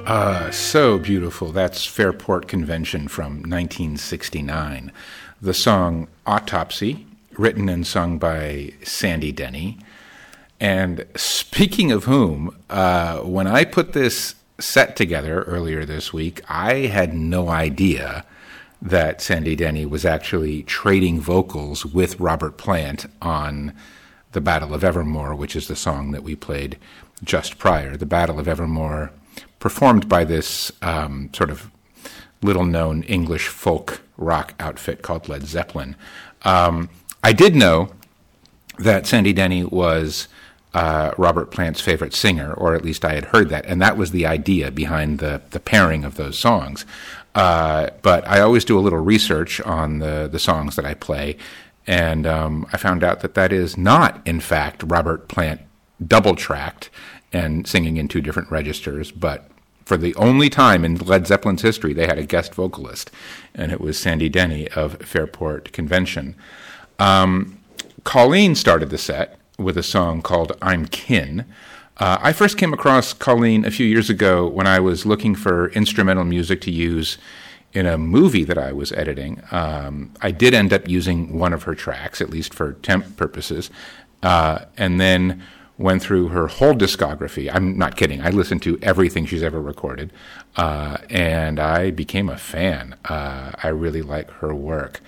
So beautiful. That's Fairport Convention from 1969. The song Autopsy, written and sung by Sandy Denny. And speaking of whom, when I put this set together earlier this week, I had no idea that Sandy Denny was actually trading vocals with Robert Plant on The Battle of Evermore, which is the song that we played just prior. The Battle of Evermore, performed by this sort of little-known English folk rock outfit called Led Zeppelin. I did know that Sandy Denny was Robert Plant's favorite singer, or at least I had heard that, and that was the idea behind the pairing of those songs. But I always do a little research on the songs that I play, and I found out that is not, in fact, Robert Plant double-tracked and singing in two different registers, but for the only time in Led Zeppelin's history, they had a guest vocalist, and it was Sandy Denny of Fairport Convention. Colleen started the set with a song called I'm Kin. I first came across Colleen a few years ago when I was looking for instrumental music to use in a movie that I was editing. I did end up using one of her tracks, at least for temp purposes, and then went through her whole discography. I'm not kidding. I listened to everything she's ever recorded, and I became a fan. I really like her work.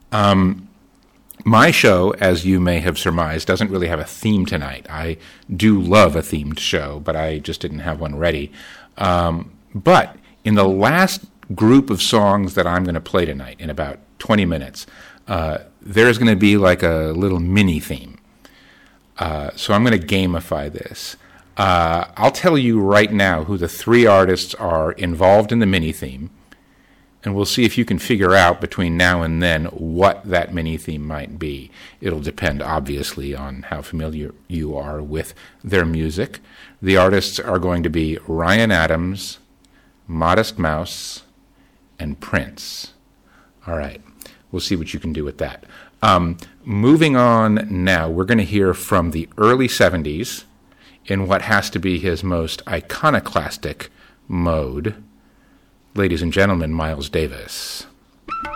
My show, as you may have surmised, doesn't really have a theme tonight. I do love a themed show, but I just didn't have one ready. But in the last group of songs that I'm going to play tonight, in about 20 minutes, there's going to be like a little mini theme. So I'm going to gamify this. I'll tell you right now who the three artists are involved in the mini theme, and we'll see if you can figure out between now and then what that mini theme might be. It'll depend, obviously, on how familiar you are with their music. The artists are going to be Ryan Adams, Modest Mouse, and Prince. All right, we'll see what you can do with that. Moving on now, we're going to hear from the early 70s in what has to be his most iconoclastic mode. Ladies and gentlemen, Miles Davis.